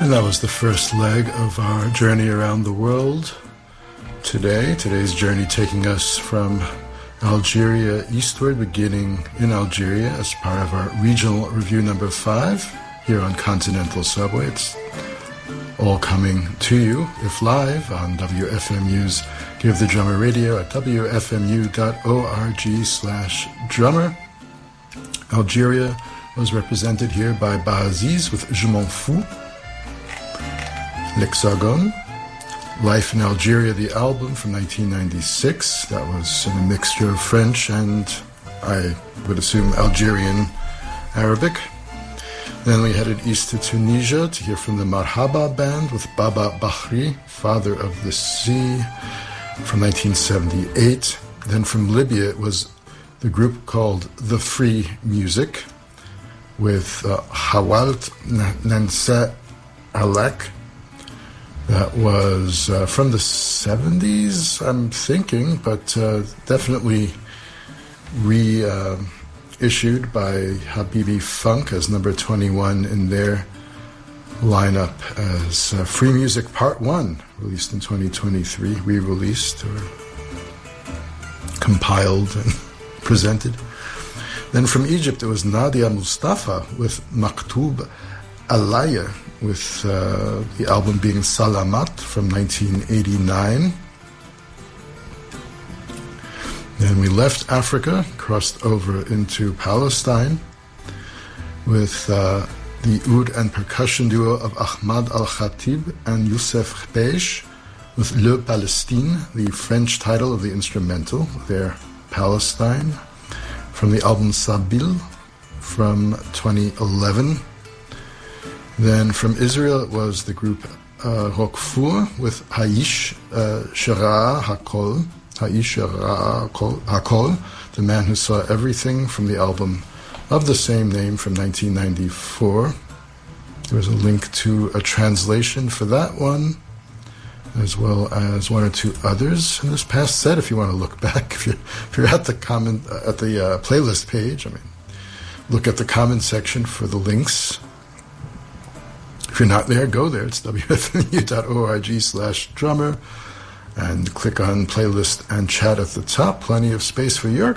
And that was the first leg of our journey around the world today. Today's journey taking us from Algeria eastward, beginning in Algeria as part of our regional review number 5 here on Continental Subway. It's all coming to you, if live, on WFMU's Give the Drummer Radio at wfmu.org/drummer. Algeria was represented here by Bahaziz with Je m'en fous. L'Hexagone, Life in Algeria, the album from 1996. That was in a mixture of French and, I would assume, Algerian Arabic. Then we headed east to Tunisia to hear from the Marhaba Band with Baba Bahri, Father of the Sea, from 1978. Then from Libya it was the group called The Free Music with Hawalt Nansa Alek. That was from the 70s, I'm thinking, but definitely reissued by Habibi Funk as number 21 in their lineup as Free Music Part 1, released in 2023, re-released or compiled and presented. Then from Egypt, it was Nadia Mustafa with Maktub Alaya, with the album being Salamat from 1989. Then we left Africa, crossed over into Palestine with the oud and percussion duo of Ahmad Al-Khatib and Youssef Khbeish with Le Palestine, the French title of the instrumental, their Palestine, from the album Sabil from 2011. Then from Israel it was the group Roquefort with Haish Shera Hakol, The Man Who Saw Everything, from the album of the same name from 1994. There was a link to a translation for that one, as well as one or two others in this past set. If you want to look back, if you're at the playlist page, look at the comment section for the links. If you're not there, go there. It's wfmu.org/drummer and click on playlist and chat at the top. Plenty of space for your